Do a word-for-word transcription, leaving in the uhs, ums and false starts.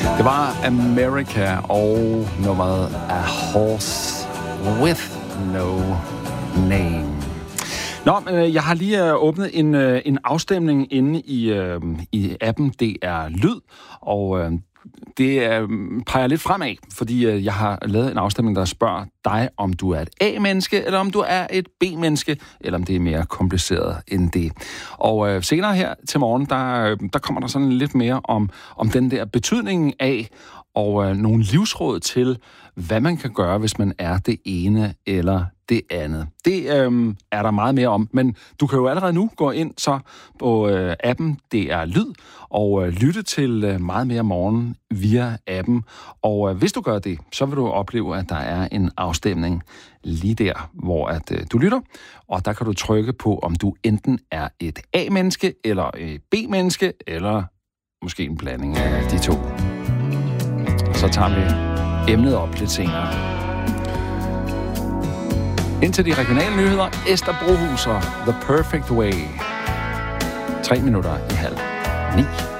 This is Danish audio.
Det var America og nummeret A Horse With No Name. Nå, øh, jeg har lige øh, åbnet en, øh, en afstemning inde i, øh, i appen D R Lyd, og øh, det øh, peger lidt fremad, fordi øh, jeg har lavet en afstemning, der spørger dig, om du er et A-menneske, eller om du er et B-menneske, eller om det er mere kompliceret end det. Og øh, senere her til morgen, der, øh, der kommer der sådan lidt mere om, om den der betydning af, og øh, nogle livsråd til, hvad man kan gøre, hvis man er det ene eller det andet. Det øh, er der meget mere om, men du kan jo allerede nu gå ind så på øh, appen D R Lyd og øh, lytte til øh, meget mere morgen via appen. Og øh, hvis du gør det, så vil du opleve, at der er en afstemning lige der, hvor at, øh, du lytter. Og der kan du trykke på, om du enten er et A-menneske eller et B-menneske, eller måske en blanding af de to. Så tager vi emnet op lidt senere. Indtil de regionale nyheder, Esther Brohuser, The Perfect Way. Tre minutter i halv ni.